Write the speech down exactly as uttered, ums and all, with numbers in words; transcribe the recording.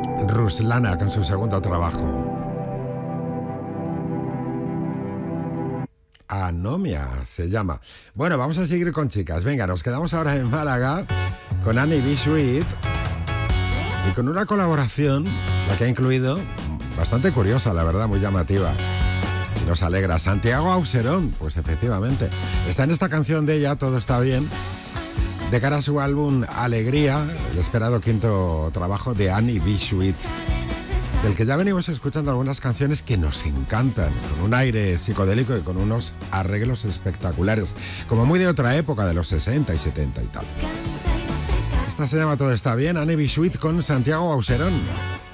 Ruslana con su segundo trabajo. Anomia se llama. Bueno, vamos a seguir con chicas. Venga, nos quedamos ahora en Málaga con Annie B. Sweet y con una colaboración, la que ha incluido, bastante curiosa, la verdad, muy llamativa. Y nos alegra. Santiago Auserón, pues efectivamente. Está en esta canción de ella, Todo está bien, de cara a su álbum Alegría, el esperado quinto trabajo de Annie B. Sweet, del que ya venimos escuchando algunas canciones que nos encantan, con un aire psicodélico y con unos arreglos espectaculares, como muy de otra época, de los sesenta y setenta y tal. Esta se llama Todo está bien, Annie B. Sweet con Santiago Auserón.